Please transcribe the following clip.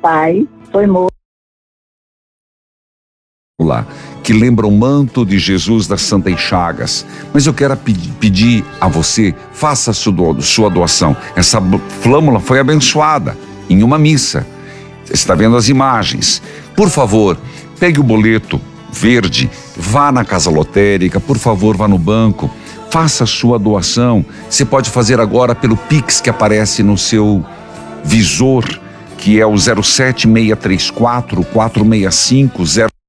pai foi morto. Lá, que lembra o manto de Jesus das Santas Chagas. Mas eu quero pedir a você, faça a sua doação. Essa flâmula foi abençoada em uma missa. Você está vendo as imagens. Por favor, pegue o boleto verde, vá na casa lotérica, por favor, vá no banco, faça a sua doação. Você pode fazer agora pelo Pix que aparece no seu visor, que é o 07634 465 0